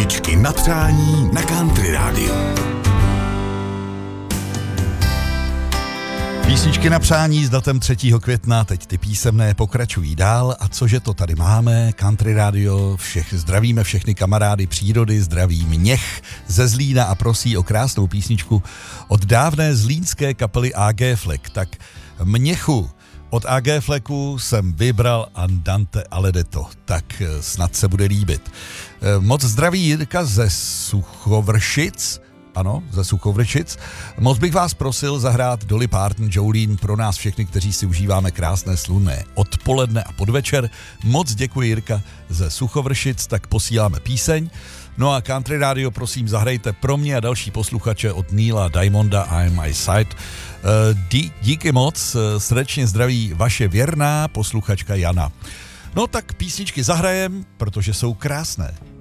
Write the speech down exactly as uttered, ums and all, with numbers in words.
Písničky na přání na Country Rádiu. Písničky na přání s datem třetího května, teď ty písemné pokračují dál a cože to tady máme, Country Radio, všech zdravíme všechny kamarády přírody, zdraví Měch ze Zlína a prosí o krásnou písničku od dávné zlínské kapely á gé Flek. Tak Měchu, od á gé Fleku jsem vybral Andante Aledeto, tak snad se bude líbit. Moc zdraví Jirka ze Suchovršic, ano, ze Suchovršic. Moc bych vás prosil zahrát Dolly Parton, Jolene pro nás všechny, kteří si užíváme krásné slunné odpoledne a podvečer. Moc děkuji Jirka ze Suchovršic, tak posíláme píseň. No a Country Radio, prosím, zahrajte pro mě a další posluchače od Neila Diamonda I Am My Side. Dí, díky moc, srdečně zdraví vaše věrná posluchačka Jana. No tak písničky zahrajem, protože jsou krásné.